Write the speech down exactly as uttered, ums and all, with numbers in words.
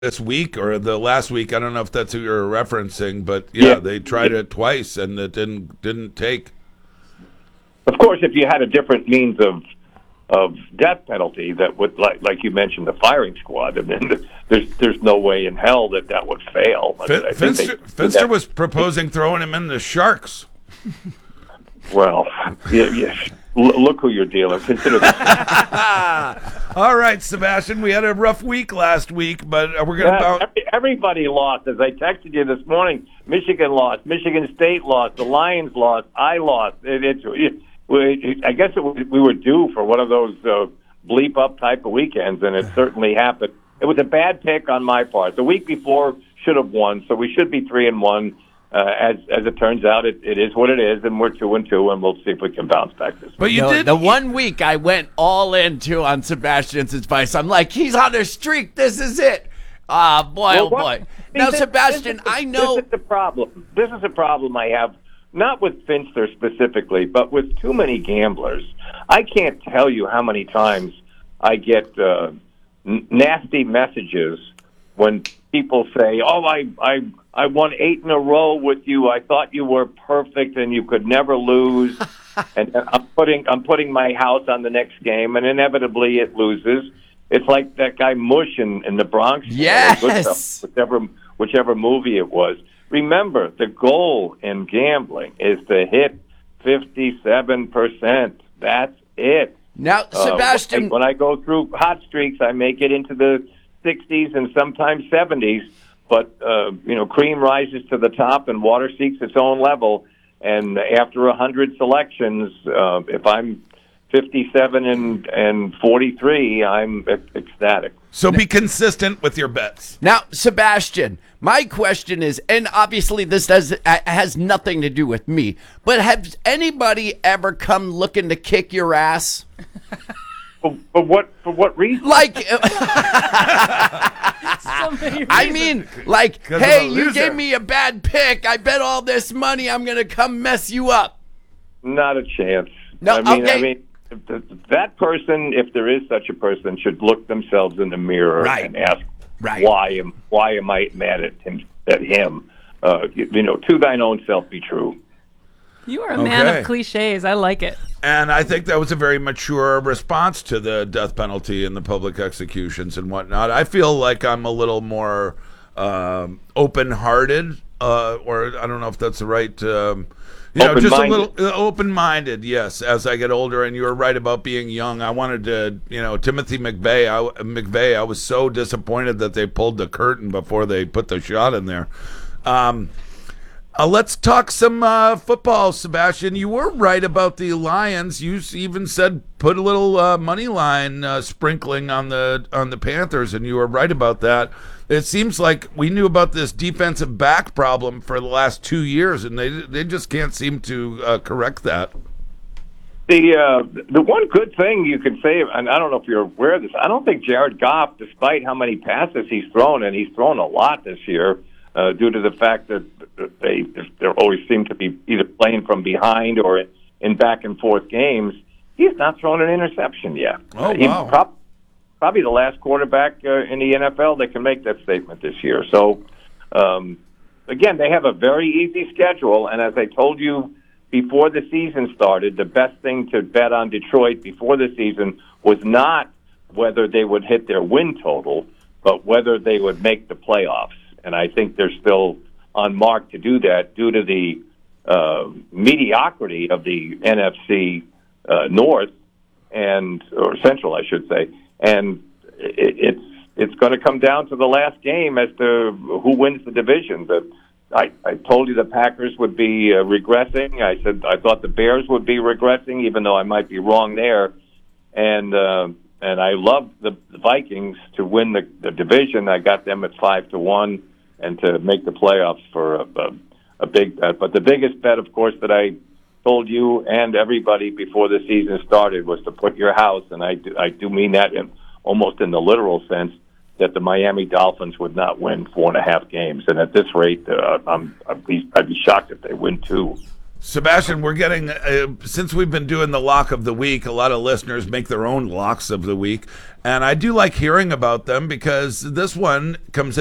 this week or the last week. I don't know if that's who you're referencing, but yeah, Yeah. they tried it twice and it didn't didn't take. Of course, if you had a different means of of death penalty that would, like, like you mentioned, the firing squad, and then there's there's no way in hell that that would fail. I Fin- think Finster, they- Finster that- was proposing throwing him in the Sharks. Well, yeah, yeah. L- look who you're dealing. Consider this. All right, Sebastian, we had a rough week last week, but we're going to Yeah, bounce. every- everybody lost. As I texted you this morning, Michigan lost, Michigan State lost, the Lions lost, I lost. It, it, it, it, I guess it, was- we were due for one of those uh, bleep up type of weekends, and it certainly happened. It was a bad pick on my part. The week before should have won, so we should be three and one. Uh, as as it turns out, it, it is what it is, and we're two and two, and we'll see if we can bounce back this week. But you No, did the one week I went all into on Sebastian's advice. I'm like, he's on a streak. This is it. Ah, boy, Well, oh what- boy. see, Now, this- Sebastian, this is the- I know. This is the problem. This is a problem I have, not with Finster specifically, but with too many gamblers. I can't tell you how many times I get uh, n- nasty messages when people say, "Oh, I, I, I won eight in a row with you. I thought you were perfect and you could never lose." And I'm putting, I'm putting my house on the next game, and inevitably it loses. It's like that guy Mush in, in the Bronx. Yes. Goodfellas, Whichever, whichever movie it was. Remember, the goal in gambling is to hit fifty-seven percent. That's it. Now, Uh, Sebastian. when I, when I go through hot streaks, I may get into the sixties and sometimes seventies. But, uh, you know, cream rises to the top and water seeks its own level. And after one hundred selections, uh, if I'm fifty-seven and, and forty-three, I'm ecstatic. So be consistent with your bets. Now, Sebastian, my question is, and obviously this does uh, has nothing to do with me, but has anybody ever come looking to kick your ass? For, for what for what reason? Like, So many I reasons. mean, like, 'Cause hey, of a you loser. gave me a bad pick. I bet all this money I'm going to come mess you up. Not a chance. No, I mean, okay. I mean, th- th- that person, if there is such a person, should look themselves in the mirror Right. and ask, Right. why am why am I mad at him? At him, uh, you, you know, to thine own self be true. You are a man Okay. of cliches. I like it. And I think that was a very mature response to the death penalty and the public executions and whatnot. I feel like I'm a little more um, open-hearted, uh, or I don't know if that's the right, um, you know, just a Open-minded. little uh, open-minded. Yes, as I get older, and you were right about being young. I wanted to, you know, Timothy McVeigh. I, McVeigh. I was so disappointed that they pulled the curtain before they put the shot in there. Um, Uh, let's talk some uh, football, Sebastian. You were right about the Lions. You s- even said put a little uh, money line uh, sprinkling on the on the Panthers, and you were right about that. It seems like we knew about this defensive back problem for the last two years, and they they just can't seem to uh, correct that. The uh, the one good thing you can say, and I don't know if you're aware of this, I don't think Jared Goff, despite how many passes he's thrown, and he's thrown a lot this year, uh, due to the fact that they they always seem to be either playing from behind or in back and forth games, he's not thrown an interception yet. Oh, He wow. prob- probably the last quarterback uh, in the N F L that can make that statement this year. So, um, again, they have a very easy schedule, and as I told you before the season started, the best thing to bet on Detroit before the season was not whether they would hit their win total, but whether they would make the playoffs. And I think they're still on mark to do that due to the uh, mediocrity of the N F C uh, North and or Central, I should say. And it, it's it's going to come down to the last game as to who wins the division. The I, I told you the Packers would be uh, regressing. I said I thought the Bears would be regressing, even though I might be wrong there. And uh, and I love the, the Vikings to win the, the division. I got them at five to one, and to make the playoffs for a, a, a big bet. But the biggest bet, of course, that I told you and everybody before the season started was to put your house, and I do, I do mean that in almost in the literal sense, that the Miami Dolphins would not win four and a half games. And at this rate, uh, I'm, I'd, be, I'd be shocked if they win two. Sebastian, we're getting, uh, since we've been doing the lock of the week, a lot of listeners make their own locks of the week. And I do like hearing about them because this one comes